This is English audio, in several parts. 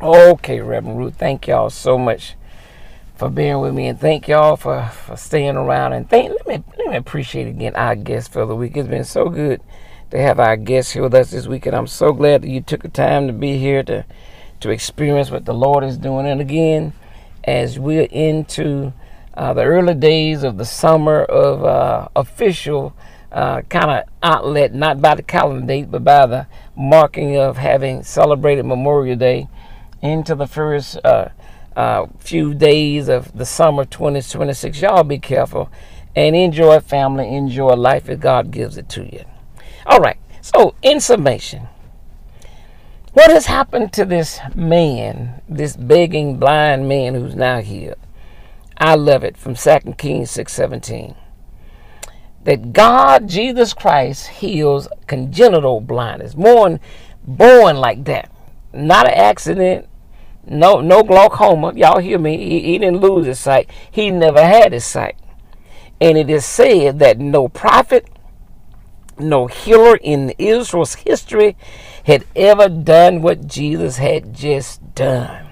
Okay, Reverend Ruth, thank y'all so much for being with me, and thank y'all for staying around. And let me appreciate again our guest for the week. It's been so good to have our guest here with us this week, and I'm so glad that you took the time to be here to experience what the Lord is doing. And again, as we're into the early days of the summer of official kind of outlet, not by the calendar date, but by the marking of having celebrated Memorial Day into the first few days of the summer 2026. Y'all be careful and enjoy family, enjoy life as God gives it to you. All right, so in summation, what has happened to this man, this begging blind man who's now healed? I love it from 2 Kings 6:17. That God, Jesus Christ, heals congenital blindness. Born like that. Not an accident. No glaucoma. Y'all hear me? He didn't lose his sight. He never had his sight. And it is said that no prophet, no healer in Israel's history had ever done what Jesus had just done.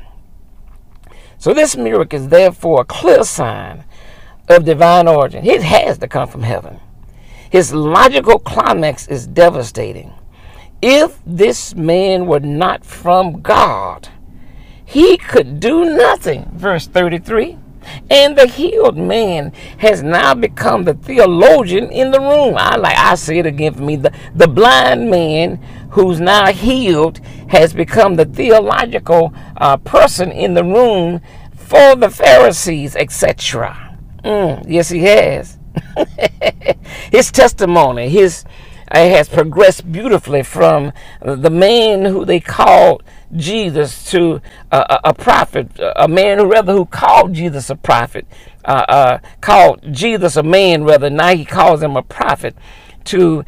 So this miracle is therefore a clear sign of divine origin. It has to come from heaven. His logical climax is devastating. If this man were not from God, he could do nothing. Verse 33. And the healed man has now become the theologian in the room. I say it again for me. The blind man who's now healed has become the theological person in the room for the Pharisees, etc. Yes, he has. His testimony has progressed beautifully from the man who they called Jesus to a prophet, a man who called Jesus a prophet, called Jesus a man rather. Now he calls him a prophet to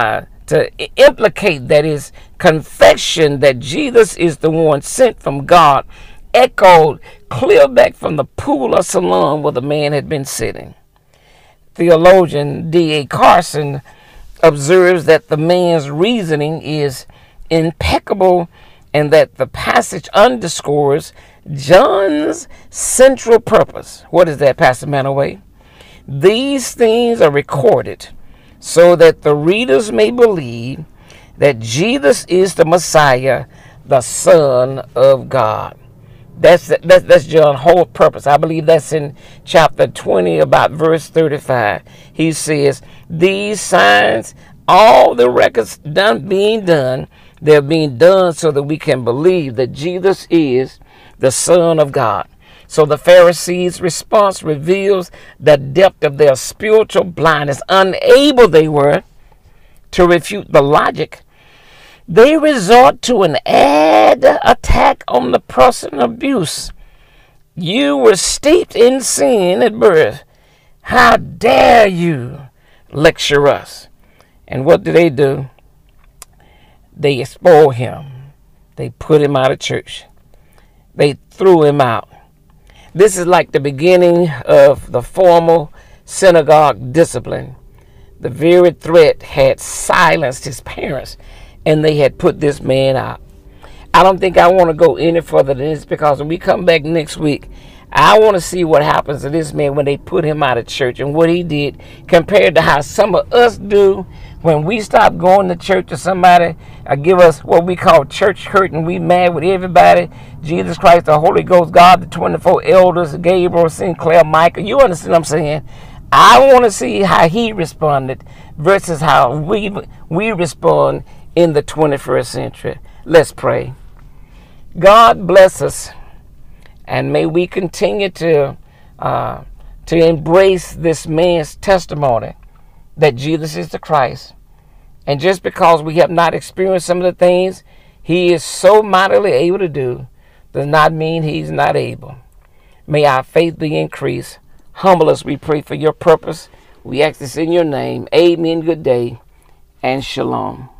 implicate that his confession that Jesus is the one sent from God echoed clear back from the pool of Siloam where the man had been sitting. Theologian D.A. Carson observes that the man's reasoning is impeccable and that the passage underscores John's central purpose. What is that, Pastor Manaway? These things are recorded so that the readers may believe that Jesus is the Messiah, the Son of God. That's John's whole purpose. I believe that's in chapter 20, about verse 35. He says, these signs, all the records being done, they're being done so that we can believe that Jesus is the Son of God. So the Pharisees' response reveals the depth of their spiritual blindness. Unable they were to refute the logic, they resort to an attack on the person abuse. You were steeped in sin at birth. How dare you lecture us? And what do? They expel him. They put him out of church. They threw him out. This is like the beginning of the formal synagogue discipline. The very threat had silenced his parents, and they had put this man out. I don't think I want to go any further than this, because when we come back next week, I want to see what happens to this man when they put him out of church and what he did compared to how some of us do when we stop going to church or somebody give us what we call church hurt and we mad with everybody. Jesus Christ, the Holy Ghost, God, the 24 elders, Gabriel, Sinclair, Michael. You understand what I'm saying? I want to see how he responded versus how we respond in the 21st century. Let's pray. God bless us, and may we continue to embrace this man's testimony that Jesus is the Christ. And just because we have not experienced some of the things he is so mightily able to do, does not mean he's not able. May our faith be increased. Humble us, we pray, for your purpose. We ask this in your name. Amen. Good day and shalom.